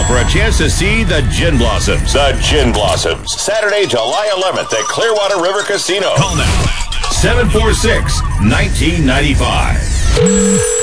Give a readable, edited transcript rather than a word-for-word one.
for a chance to see the Gin Blossoms. The Gin Blossoms, Saturday, July 11th at Clearwater River Casino. Call now, 746-1995.